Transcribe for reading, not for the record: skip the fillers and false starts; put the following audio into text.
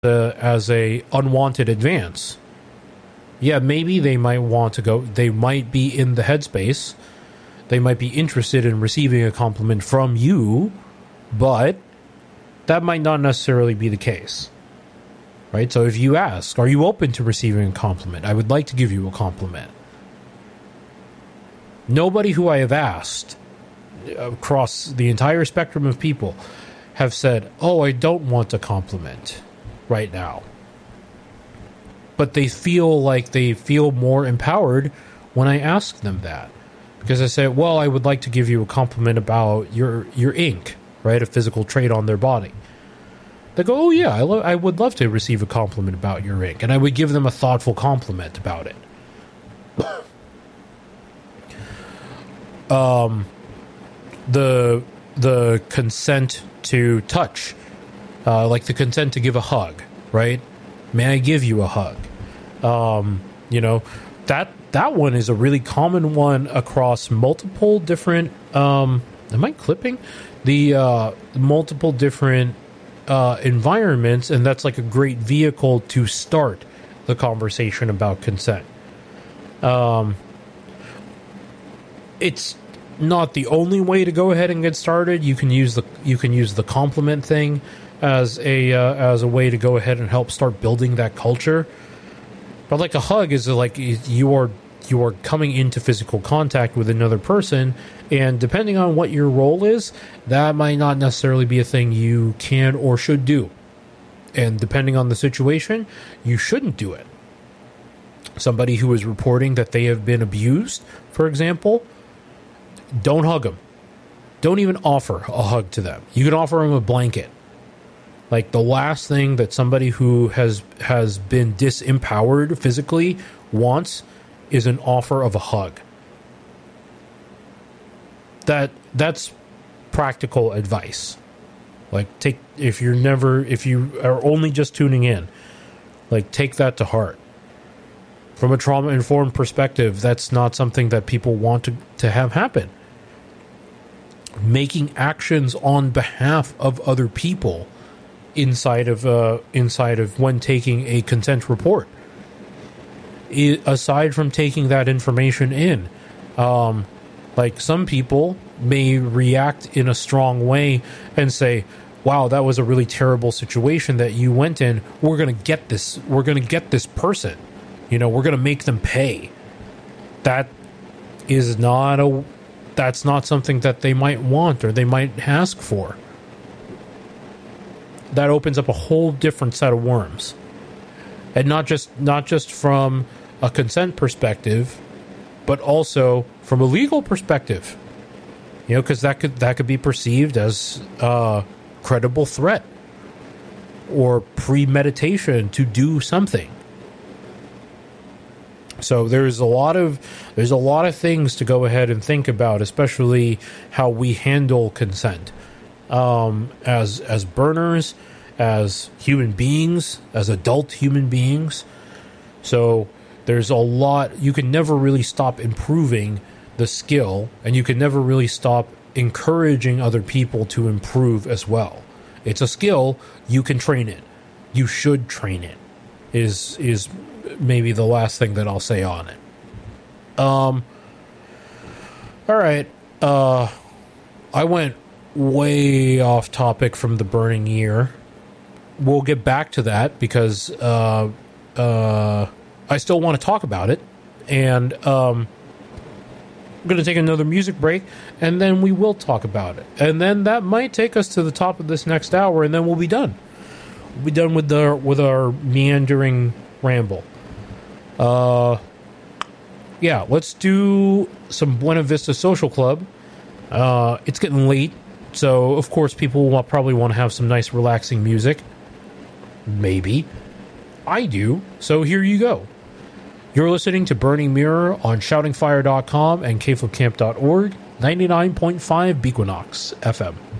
as a unwanted advance. Yeah, maybe they might want to go. They might be in the headspace. They might be interested in receiving a compliment from you, but that might not necessarily be the case. Right? So if you ask, are you open to receiving a compliment? I would like to give you a compliment. Nobody who I have asked across the entire spectrum of people have said, oh, I don't want a compliment right now. But they feel more empowered when I ask them that. Because I say, well, I would like to give you a compliment about your ink, right? A physical trait on their body. They go, oh yeah, I would love to receive a compliment about your ink. And I would give them a thoughtful compliment about it. The consent to touch, like the consent to give a hug, right? May I give you a hug? That one is a really common one across multiple different. Am I clipping the multiple different environments? And that's like a great vehicle to start the conversation about consent. It's not the only way to go ahead and get started. You can use the compliment thing as a way to go ahead and help start building that culture. But like a hug is like you are coming into physical contact with another person, and depending on what your role is, that might not necessarily be a thing you can or should do. And depending on the situation, you shouldn't do it. Somebody who is reporting that they have been abused, for example, don't hug them. Don't even offer a hug to them. You can offer them a blanket. Like, the last thing that somebody who has been disempowered physically wants is an offer of a hug. That's practical advice. Like, if you are only just tuning in, like, take that to heart. From a trauma-informed perspective, that's not something that people want to have happen. Making actions on behalf of other people inside of when taking a consent report, aside from taking that information in, like, some people may react in a strong way and say, wow, that was a really terrible situation that you went in. We're going to get this person. We're going to make them pay. That's not something that they might want or they might ask for. That opens up a whole different set of worms. And not just from a consent perspective, but also from a legal perspective. Because that could be perceived as a credible threat or premeditation to do something. So there's a lot of things to go ahead and think about, especially how we handle consent as burners, as human beings, as adult human beings. So there's a lot. You can never really stop improving the skill, and you can never really stop encouraging other people to improve as well. It's a skill. You can train it. You should train it. Is maybe the last thing that I'll say on it. All right. I went way off topic from the burning year. We'll get back to that because I still want to talk about it. And I'm going to take another music break, and then we will talk about it. And then that might take us to the top of this next hour, and then we'll be done. We'll be done with our meandering ramble. Yeah, let's do some Buena Vista Social Club. It's getting late, so of course people will probably want to have some nice relaxing music. Maybe. I do, so here you go. You're listening to Burning Mirror on shoutingfire.com and kflipcamp.org, 99.5 Bequinox FM.